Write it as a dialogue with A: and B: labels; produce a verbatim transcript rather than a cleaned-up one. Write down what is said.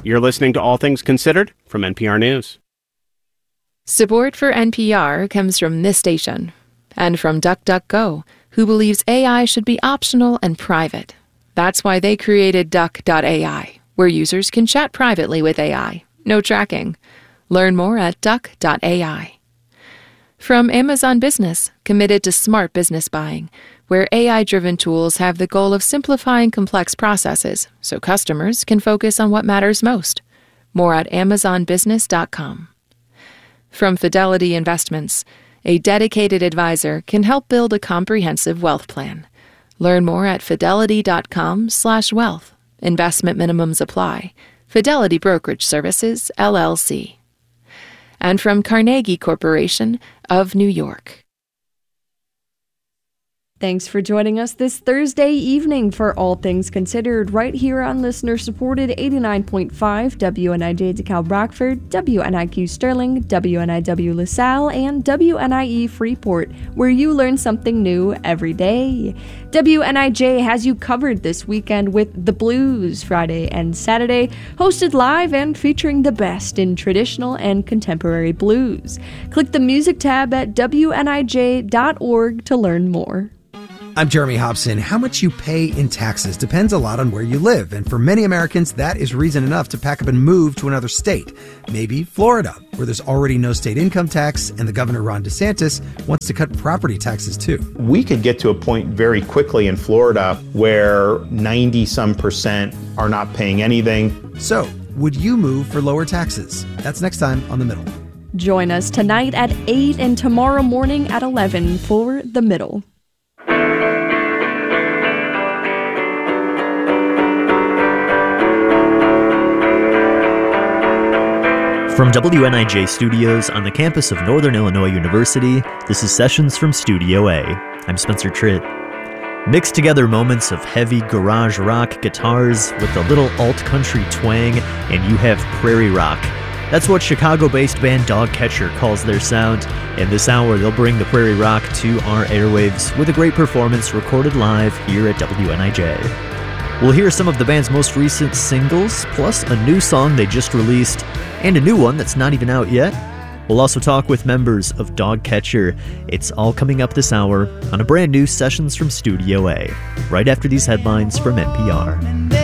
A: You're listening to All Things Considered from N P R News.
B: Support for N P R comes from this station and from DuckDuckGo, who believes A I should be optional and private. That's why they created Duck dot A I, where users can chat privately with A I. No tracking. Learn more at Duck dot A I. From Amazon Business, committed to smart business buying, where A I-driven tools have the goal of simplifying complex processes so customers can focus on what matters most. More at amazon business dot com. From Fidelity Investments, a dedicated advisor can help build a comprehensive wealth plan. Learn more at fidelity dot com slash wealth. Investment minimums apply. Fidelity Brokerage Services, L L C. And from Carnegie Corporation of New York.
C: Thanks for joining us this Thursday evening for All Things Considered right here on listener-supported eighty-nine point five W N I J DeKalb Rockford, W N I Q Sterling, W N I W LaSalle, and W N I E Freeport, where you learn something new every day. W N I J has you covered this weekend with The Blues Friday and Saturday, hosted live and featuring the best in traditional and contemporary blues. Click the music tab at W N I J dot org to learn more.
D: I'm Jeremy Hobson. How much you pay in taxes depends a lot on where you live, and for many Americans, that is reason enough to pack up and move to another state. Maybe Florida, where there's already no state income tax, and the governor, Ron DeSantis, wants to cut property taxes too.
E: We could get to a point very quickly in Florida where ninety-some percent are not paying anything.
D: So, would you move for lower taxes? That's next time on The Middle.
C: Join us tonight at eight and tomorrow morning at eleven for The Middle.
F: From W N I J Studios on the campus of Northern Illinois University, this is Sessions from Studio A. I'm Spencer Tritt. Mix together moments of heavy garage rock guitars with a little alt-country twang, and you have prairie rock. That's what Chicago-based band Dogcatcher calls their sound, and this hour they'll bring the prairie rock to our airwaves with a great performance recorded live here at W N I J. We'll hear some of the band's most recent singles, plus a new song they just released, and a new one that's not even out yet. We'll also talk with members of Dogcatcher. It's all coming up this hour on a brand new Sessions from Studio A, right after these headlines from N P R.